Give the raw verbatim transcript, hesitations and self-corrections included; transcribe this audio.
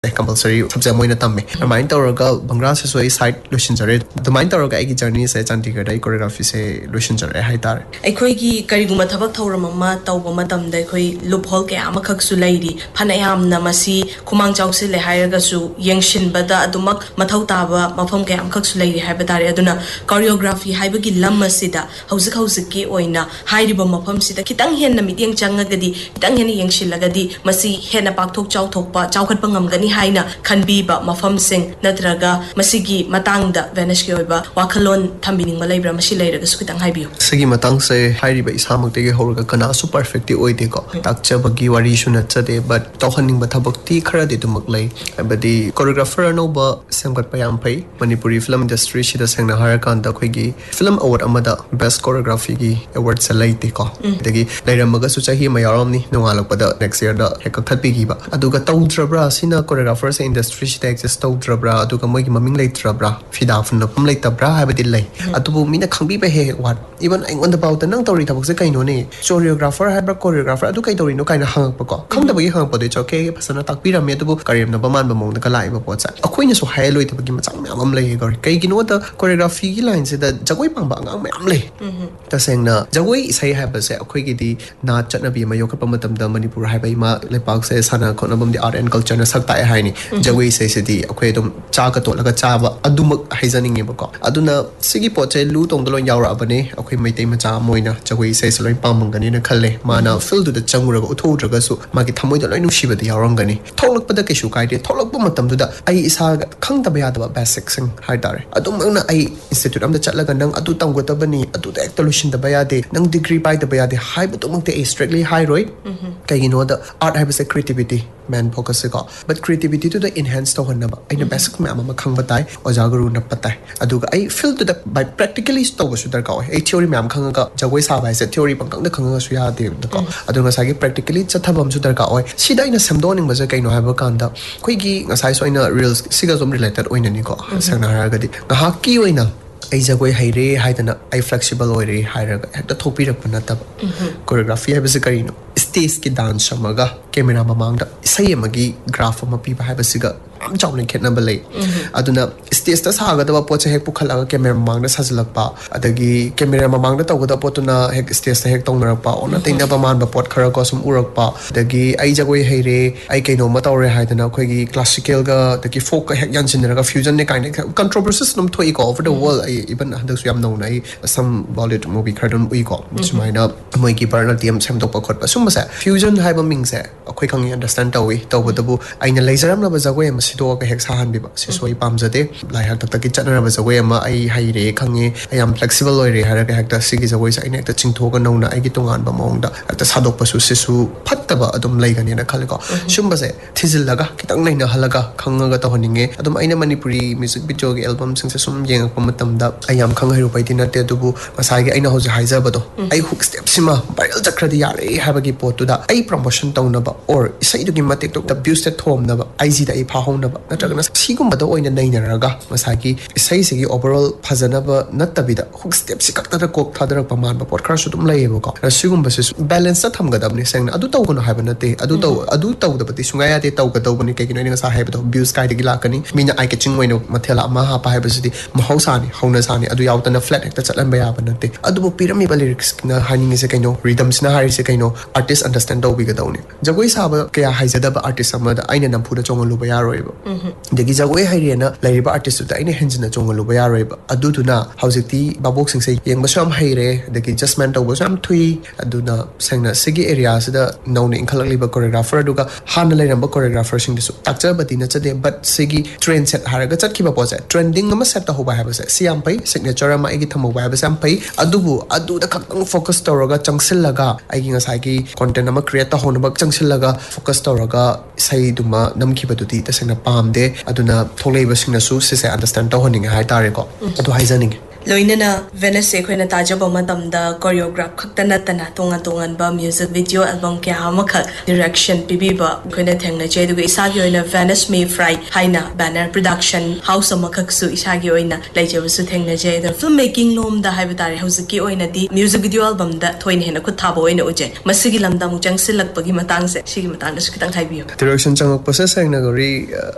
compulsory subject moina tamme remind tawraga bangra se soi site lution jare the mind tawraga agi journey se chandigarh dai choreography se lution jare hai tar aikoi gi kariguma thabak thoram ma tawba matam da khoi loophole ke amakhak su lairi phanayam na masi khumang chawse le hairaga su yengshin bada adumak mathau taba mafam ke amakhak su lairi hai batare aduna choreography haibagi lam masida hauzik hauzik ki oina hairiba mafam sida kitang hen na miteng changagadi kitang hen yengshin lagadi masi hena pakthok chaw thokpa chawkhat pangamgani haina khanbiba mafam sing natraga masigi matangda Venice ki oiba wakhalon thambining ma leibra masi leiraga su kitang haibiyo sigi matang se hairiba isamak te ge horga kana su perfect oide ko takcha bagi wari shuna chade but tawhaning ba thabak ti khara de tumak lai abadi choreographer no ba semgat payam pai Manipuri film industry shida sengna harakan da khoi gi film award amada best choreography gi award se laite ko dagi leiramaga su chahi ma yaram ni nongalakpada next year da hekak thatpi gi ba aduga tawdrabra sina choreographers industry shida exist tawdrabra aduga moi gi maming leitrabra fida fun pam leitabra habadi lai atubu mina khangbi ba he what even on the about nang tawri thabak se kaino ne choreographer habra choreographer adu kai tawri no kaina hangak pa ko khangda bagi hangak pa de choke pasana takpira me atubu karem na baman ba mong da kalai ba pot sa akoina so hai loi tabagi machang myam am lai gor kai gi no da choreography gi line se da jagoi pang ba ngang myam lai ta sengna jagoi sai ha ba se akoi gi di na chatna bi ma yok pa matam da Manipur hai ba ma lepak se sana khona bam di art and culture na sakta hai ni jagoi se se di akoi dum cha ka to laga cha ba adumak haizaning e ba ko aduna sigi pot che lu tong da lon yawra ba ne akoi mai tai macha moina jagoi se se loi pam gani na khalle mana fil du da changura ga utho draga su ma gi thamoi da loi nu shi ba di yawrang gani tholak pa da ke shu kai de tholak pa matam du da ai isa ga khang da ba ya da basic sing hai tare adum na ai institute am da chatlaga nang adu tang go ta bani adu da actuation da ba ya de nang degree pai da ba ya de hai ba to mang te strictly high roi kai gi no da art have a creativity man focus ko but creativity to the enhance to honna ba aina basic ma ma khang ba tai oja guru na patai adu ga ai feel to the by practically to go su dar ka ai theory ma khang ga jagoi sa bai se theory pang kang da khang ga su ya de ko adu nga sa gi practically chathabam su dar ka oi sida ina samdoning ba ja kai no ha ba kan da khoi gi nga sai so ina reels siga som related oina ni ko sangna ha ga di nga ha ki oina ai jagoi haire haidana ai flexible oire hairaga hekta thopi rak panata choreography hai base karino stage ki dance samaga camera mamangda sai amagi graph ma pi ba hai basiga am chawne khetna ba lei aduna stage ta saga da po che hek pukhalaga camera mamangda sajlakpa adagi camera mamangda tawga da potuna hek stage ta hek tongnarakpa ona teina ba man ba pot khara ko sum urakpa adagi ai jagoi haire ai kaino ma tawre haidana khoi gi classical ga dagi folk ka hek yanjinraga fusion ne kind controversies num thoi ko over the world even handak su yam no nai some bollywood movie khardon ui ko sumaina moi ki parna tiam sem tok pa khot pa sum sa fusion hai ba ming se akhoi khang understand tawi tawba dabu aina leizaram na ba jagoi ma sido ka hek sa han bi ba se soi pam jade lai hak tak tak ki chatna ba jagoi ma ai hai re khange I am flexible oi re har ka hek ta sigi jagoi sa ina ta chingtho ga no na ai gi tongan ba mong da ta sadok pa su se su phatta ba adum lai ga ni na khal ko sum ba se thizil laga kitang nei na halaga khanga ga ta honinge adum aina Manipuri music video ge album sing se sum yeng pa matam da I am khang hai ru pai tin ate dubu masai ge aina hoje haiza ba do ai hook step sima viral jakradi yare habagi pot tu da ai promotion tong na ba or isai du gi matek tok da views te thom na ba I ji da ai pha hong na ba natragana sigum ba do oina nei na raga masai gi isai se gi overall phajana ba nattabi da hook step si kakta da kok thadrak pa man ba pot khar su dum lai ba ko sigum ba se balance ta tham ga dam ni seng na adu taw ko no ha ba na te adu taw adu taw da ba ti sunga ya te taw ga taw ba ni ke gi no ni sa ha ba do views kai de gi la ka ni mina ai ke ching moi no mathela ma ha pa ha ba si di mahausa ni hona sa ni adu yaw ta na flat hekta chatlan ba ya ba na te adu bo pyramid ba lyrics na haning se kaino rhythms na hari se kaino artist understand do bi ga daw ni jagoi sa ba kya haizada ba artist ama da aina nam phuda chongal lu ba ya roi ba degi jagoi hairi na lai ba artist ta aina henjina chongal lu ba ya roi ba adu tu na haujiti babok sing se yeng ba sam haire degi adjustment do ba sam thui adu na sengna sigi area se da no ne inkhalak li ba choreographer adu ga han lai ram ba choreographer sing de su takcha ba ti na chade but sigi trend set haraga chat ki ba po se trending ma set ta ho ba ha ba se siam pai signature ma igi thamu ba ba sam pai adubu adu da khakang focus tawraga changsil laga aigi ngasai gi content ama create ta hon ba changsil laga focus tawraga sai duma namki ba du ti ta sena pam de aduna tholei ba singna su se se understand ta honing hai tare ko adu haizaning loinana Venice ekhona tajaba matamda choreograph khakta natana tongan tongan ba music video album kya hamakha direction pibiba ekhona thengna je du isagi oina Venice May Fry haina banner production house amakhak su isagi oina laijabu su thengna je the film making lom da haiba tare hausuki oina di music video album da thoin hena khu thabo oina uje masigi lamda mu changsilak pagi matang se sigi matang da su kitang thaibiyo direction changak process hangna gori